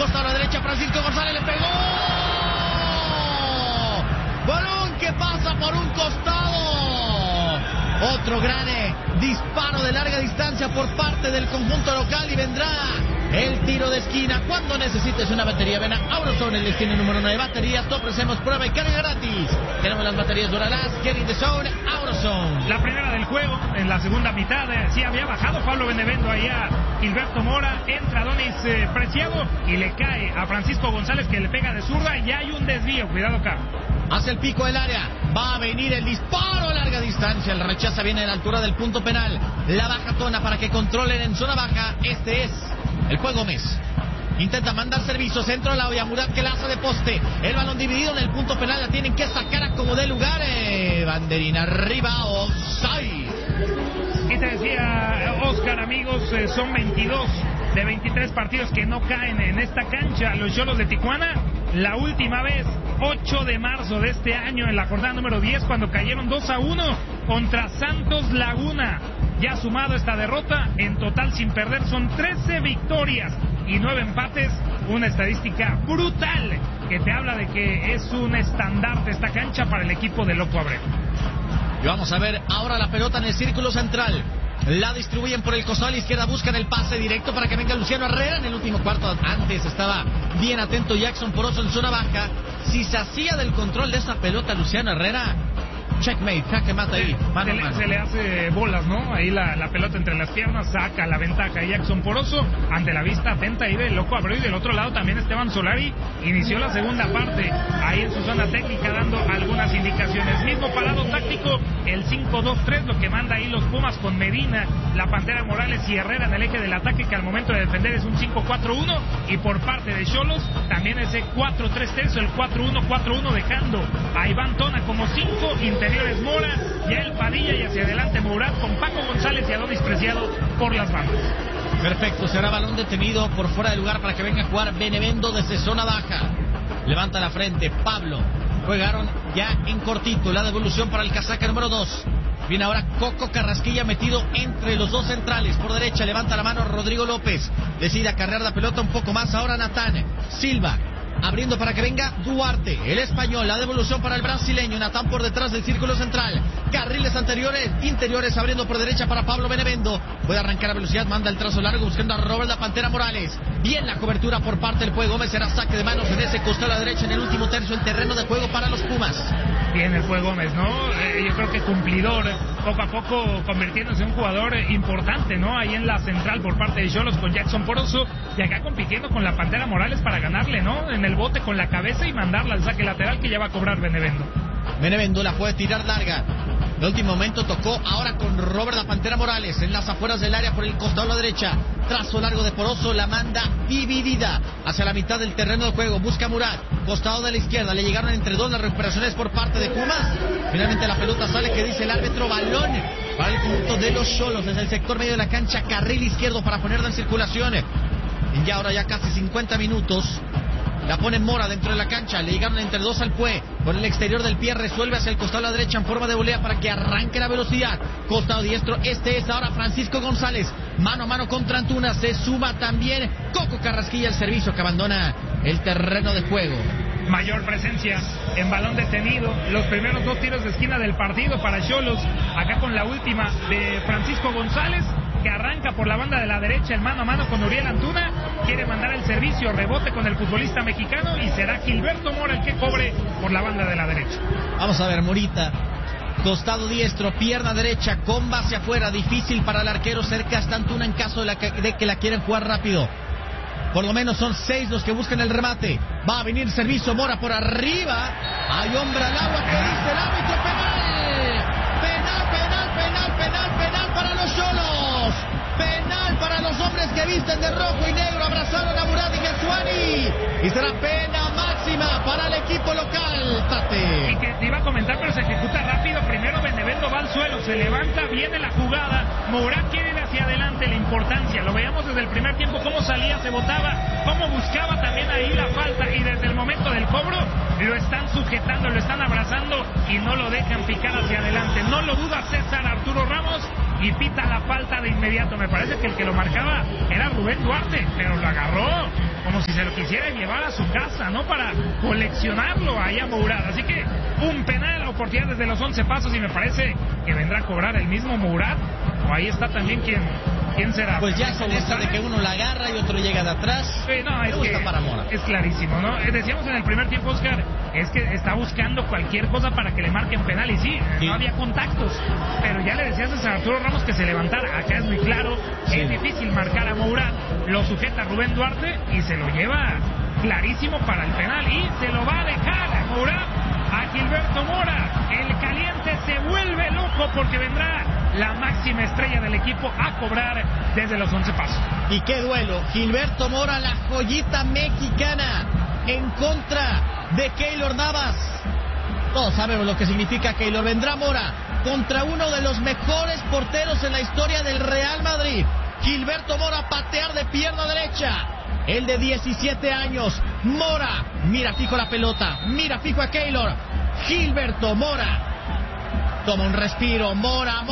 costado a la derecha, Francisco González le pegó. Balón que pasa por un costado. Otro gran disparo de larga distancia por parte del conjunto local y vendrá el tiro de esquina. Cuando necesites una batería, ven a AutoZone, el destino número 1 de baterías. Te ofrecemos prueba y carga gratis. Tenemos las baterías Duralast, Get in the Zone, AutoZone. La primera del juego, en la segunda mitad, sí había bajado Pablo Benevendo ahí a Gilberto Mora. Entra Adonis Preciado y le cae a Francisco González, que le pega de zurda y ya hay un desvío. Cuidado acá. Hace el pico del área, va a venir el disparo a larga distancia, el rechaza viene a la altura del punto penal, la baja Tona para que controlen en zona baja. Este es el juego Gómez. Intenta mandar servicio, centro a la olla, Murat que la hace de poste, el balón dividido en el punto penal, la tienen que sacar a como de lugar. Banderina arriba, offside. Y te decía, Oscar, amigos, son 22 de 23 partidos que no caen en esta cancha los Xolos de Tijuana. La última vez, 8 de marzo de este año, en la jornada número 10, cuando cayeron 2-1 contra Santos Laguna. Ya sumado esta derrota, en total sin perder son 13 victorias y 9 empates. Una estadística brutal que te habla de que es un estandarte esta cancha para el equipo de Loco Abreu. Y vamos a ver ahora la pelota en el círculo central. La distribuyen por el costado a la izquierda, buscan el pase directo para que venga Luciano Herrera en el último cuarto. Antes estaba bien atento Jackson Poroso en zona baja. Si se hacía del control de esa pelota Luciano Herrera, checkmate, jaque mata ahí, mano a mano. Se le hace bolas, ¿no? Ahí la pelota entre las piernas, saca la ventaja Jackson Poroso, ante la vista atenta ahí del Loco Abreu. Y del otro lado también Esteban Solari inició la segunda parte ahí en su zona técnica dando algunas indicaciones. Mismo parado táctico, el 5-2-3, lo que manda ahí los Pumas con Medina, la Pantera Morales y Herrera en el eje del ataque, que al momento de defender es un 5-4-1. Y por parte de Xolos también ese 4-3-3, el 4-1-4-1, dejando a Iván Tona como 5, interiores Mora, ya el Padilla y hacia adelante Murat con Paco González y Adonis Preciado por las bandas. Perfecto, será balón detenido por fuera de lugar para que venga a jugar Benevendo desde zona baja. Levanta la frente Pablo. Jugaron ya en cortito la devolución para el casaca número 2. Viene ahora Coco Carrasquilla metido entre los dos centrales. Por derecha levanta la mano Rodrigo López. Decide acarrear la pelota un poco más. Ahora Natán Silva. Abriendo para que venga Duarte, el español, la devolución para el brasileño. Natán por detrás del círculo central. Carriles interiores abriendo por derecha para Pablo Benevendo. Puede arrancar a velocidad, manda el trazo largo buscando a Robert la Pantera Morales. Bien la cobertura por parte del Fue Gómez. Será saque de manos en ese costado a la derecha en el último tercio en terreno de juego para los Pumas. Bien el Fue Gómez, ¿no? Yo creo que cumplidor, poco a poco convirtiéndose en un jugador importante, ¿no? Ahí en la central por parte de Xolos con Jackson Poroso. Y acá compitiendo con la Pantera Morales para ganarle, ¿no? En el bote con la cabeza y mandarla al saque lateral que ya va a cobrar Benevendo. Benevendo la puede tirar larga. En el último momento tocó ahora con Robert la Pantera Morales en las afueras del área por el costado a la derecha. Trazo largo de Poroso, la manda dividida hacia la mitad del terreno de juego. Busca a Murat, costado de la izquierda. Le llegaron entre dos las recuperaciones por parte de Pumas. Finalmente la pelota sale, que dice el árbitro, balón para el conjunto de los Xolos desde el sector medio de la cancha, carril izquierdo para ponerla en circulación. Y ahora ya casi 50 minutos. La pone Mora dentro de la cancha. Le llegaron entre dos al Pue. Por el exterior del pie resuelve hacia el costado a la derecha en forma de volea para que arranque la velocidad. Costado diestro. Este es ahora Francisco González. Mano a mano contra Antuna. Se suma también Coco Carrasquilla, el servicio que abandona el terreno de juego. Mayor presencia en balón detenido. Los primeros 2 tiros de esquina del partido para Xolos. Acá con la última de Francisco González, que arranca por la banda de la derecha el mano a mano con Uriel Antuna. Quiere mandar el servicio, rebote con el futbolista mexicano y será Gilberto Mora el que cobre por la banda de la derecha. Vamos a ver, Morita. Costado diestro, pierna derecha, con base afuera. Difícil para el arquero, cerca está Antuna en caso de que la quieren jugar rápido. Por lo menos son 6 los que buscan el remate. Va a venir servicio, Mora por arriba. Hay hombre al agua, que dice el árbitro. Penal para los Xolos. Penal para los hombres que visten de rojo y negro. Abrazaron a Murat y Gersuani. Y será pena máxima para el equipo local. Tate. Y que te iba a comentar, pero se ejecuta rápido. Primero Benevendo va al suelo, se levanta, viene la jugada. Murat quiere ir hacia adelante, la importancia. Lo veíamos desde el primer tiempo, cómo salía, se botaba, cómo buscaba también ahí la falta. Y desde el momento del cobro, lo están sujetando, lo están abrazando y no lo dejan picar hacia adelante. No lo duda César Arturo Ramos y pita la falta de inmediato. Me parece que el que lo marcaba era Rubén Duarte, pero lo agarró como si se lo quisiera llevar a su casa, ¿no? Para coleccionarlo allá Mourad. Así que un penal, oportunidad desde los 11 pasos y me parece que vendrá a cobrar el mismo Mourad. O ahí está también ¿quién será? Pues ya es en esta de que uno la agarra y otro llega de atrás. No, es que para Mora. Es clarísimo, ¿no? Decíamos en el primer tiempo, Oscar, es que está buscando cualquier cosa para que le marquen penal y sí, no había contactos, pero ya le decías a Arturo Ramos que se levantara. Acá es muy claro, es difícil marcar a Mourad, lo sujeta Rubén Duarte y se lo lleva clarísimo para el penal y se lo va a dejar a Mourad a Gilberto Mora. El caliente se vuelve loco porque vendrá la máxima estrella del equipo a cobrar desde los 11 pasos. Y qué duelo, Gilberto Mora, la joyita mexicana, en contra de Keylor Navas. Todos sabemos lo que significa Keylor. Vendrá Mora contra uno de los mejores porteros en la historia del Real Madrid. Gilberto Mora a patear de pierna derecha. El de 17 años. Mora mira fijo la pelota, mira fijo a Keylor. Gilberto Mora toma un respiro. Mora